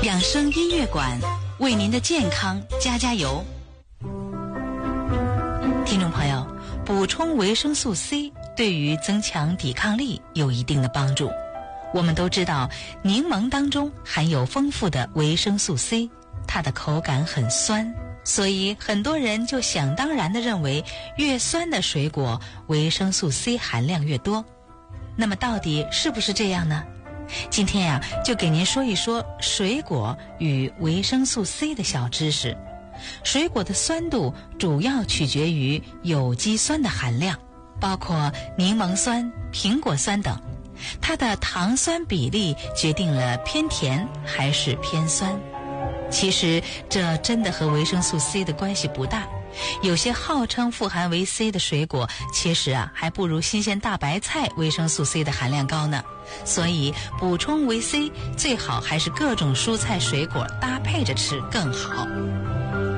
养生音乐馆为您的健康加油。听众朋友，补充维生素 C 对于增强抵抗力有一定的帮助。我们都知道，柠檬当中含有丰富的维生素 C， 它的口感很酸，所以很多人就想当然地认为，越酸的水果维生素 C 含量越多。那么到底是不是这样呢？今天呀，就给您说一说水果与维生素 C 的小知识。水果的酸度主要取决于有机酸的含量，包括柠檬酸、苹果酸等。它的糖酸比例决定了偏甜还是偏酸。其实这真的和维生素 C 的关系不大。有些号称富含维 C 的水果，其实还不如新鲜大白菜维生素 C 的含量高呢。所以补充维 C 最好还是各种蔬菜水果搭配着吃更好。